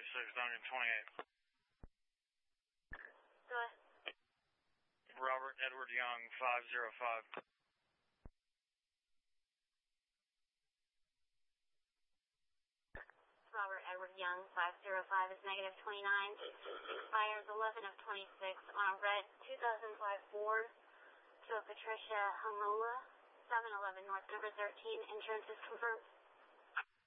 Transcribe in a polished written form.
928. Go ahead. Robert Edward Young, 505. Robert Edward Young, 505 is negative 29. Fires 11 of 26 on a red 2005 Ford to a Patricia Hamula, 711 North number 13. Insurance is confirmed.